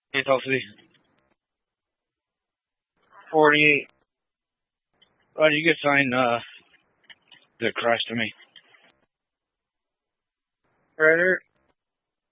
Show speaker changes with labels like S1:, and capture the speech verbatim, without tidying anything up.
S1: Hey, Tulsi. forty-eight. Well, you could sign uh, the Christ to me. Right here.